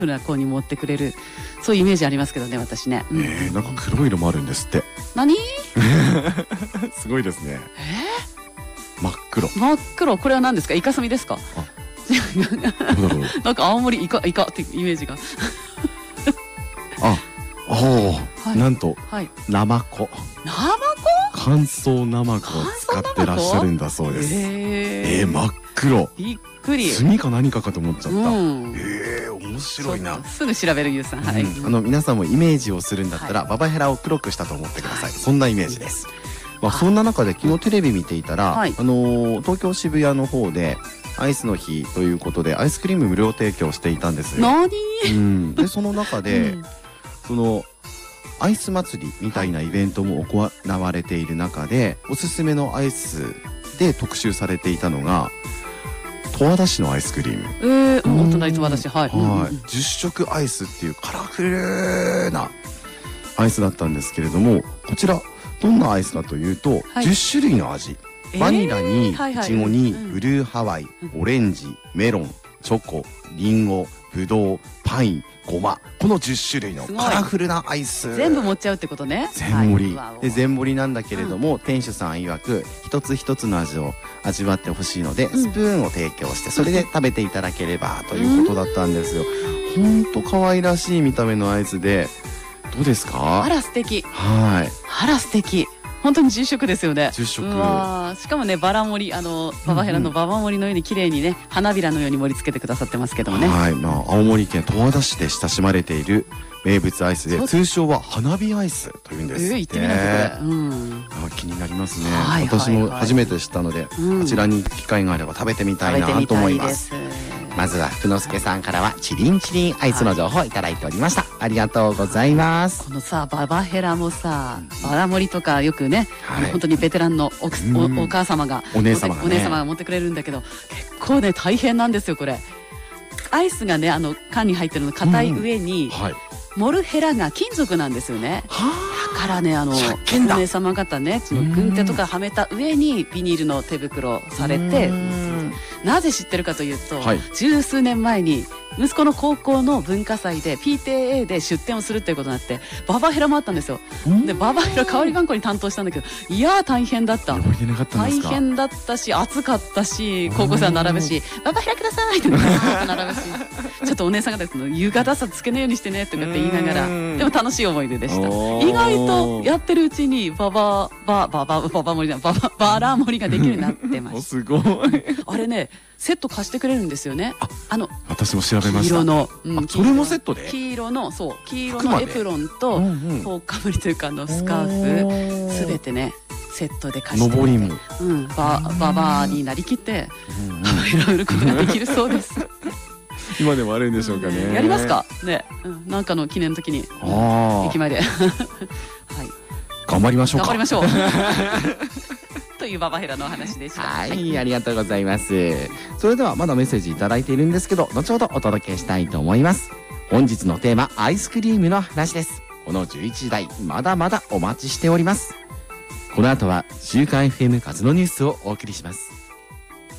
な子に持ってくれる、そういうイメージありますけどね、私ね。 なんか黒い色もあるんですって。 何？ すごいですね。真っ黒。 真っ黒。これは何ですか？イカスミですか？ どうだろう。 なんか青森イカってイメージが。 なんとナマコ。乾燥ナマコを使ってらっしゃるんだそうです。真っ黒。 びっくり。 炭か何かと思っちゃった。面白いな。 すぐ調べるゆうさん。はい。 皆さんもイメージをするんだったらババヘラを黒くしたと思ってください。そんなイメージです。そんな中で昨日テレビ見ていたら、東京渋谷の方でアイスの日ということでアイスクリーム無料提供していたんですよ。でその中でそのアイス祭りみたいなイベントも行われている中で、おすすめのアイスで特集されていたのが十和田市のアイスクリーム。 本当だ、十和田市。 10色アイスっていうカラフルなアイスだったんですけれども、こちらどんなアイスかというと、10種類の味。バニラにイチゴにブルーハワイ、オレンジ、メロン、チョコ、リンゴ、ブドウ、パイン、ごま、この10種類のカラフルなアイス。 全部持っちゃうってことね。 全盛りで、全盛りなんだけれども、店主さん曰く一つ一つの味を味わってほしいので、スプーンを提供して、それで食べていただければということだったんですよ。ほんと可愛らしい見た目のアイスで、どうですか？ あら素敵。 はい。 あら素敵。本当に10色ですよね。 10色。 しかもね、バラ盛り、ババヘラのババ盛りのように綺麗にね、花びらのように盛り付けてくださってますけどもね。 はい。青森県十和田市で親しまれている名物アイスで、通称は花火アイスというんですって。 行ってみないとこれ。 気になりますね。私も初めて知ったので、こちらに機会があれば食べてみたいなと思います。まずは福之助さんからはチリンチリンアイスの情報をいただいておりました。ありがとうございます。 このさ、ババヘラもさ、バラ盛りとかよくね、本当にベテランのお母様が、お姉様が持ってくれるんだけど、結構ね大変なんですよこれ。アイスがね、缶に入ってるの硬い上に、盛るヘラが金属なんですよね。だからね、お姉様方ね、軍手とかはめた上にビニールの手袋されて、なぜ知ってるかというと、十数年前に息子の高校の文化祭で PTA で出展をするっていうことになって、ババヘラもあったんですよ。でババヘラ香り頑固に担当したんだけど、いやー大変だった。大変だったし、暑かったし、高校生は並ぶし、ババヘラくださいって並ぶし、ちょっとお姉さん方の夕方さつけのようにしてねとかって言いながら、でも楽しい思い出でした。意外とやってるうちにバラ盛りができるようになってました。 すごい。 あれね、セット貸してくれるんですよね。 私も調べました。 黄色の、 それもセットで？ 黄色のエプロンと、こうかぶりというかスカーフ、すべてね、セットで貸してくれて。ババになりきって、いろいろ売ることができるそうです。 今でもあるんでしょうかね。 やりますかね。なんかの記念の時に、駅前で。 頑張りましょうか。 頑張りましょう。というババヘラのお話でした。 はい、ありがとうございます。それではまだメッセージいただいているんですけど、後ほどお届けしたいと思います。本日のテーマ、アイスクリームの話です。この11時台、まだまだお待ちしております。この後は週刊 FM 活動ニュースをお送りします。